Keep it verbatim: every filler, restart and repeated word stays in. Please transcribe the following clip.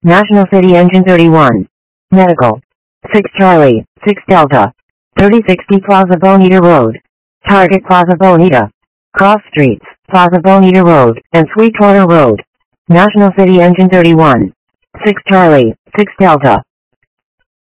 National City Engine thirty-one. Medical. six Charlie, six Delta. thirty sixty Plaza Bonita Road. Target Plaza Bonita. Cross Streets, Plaza Bonita Road, and Sweetwater Road. National City Engine thirty-one. six Charlie, six Delta.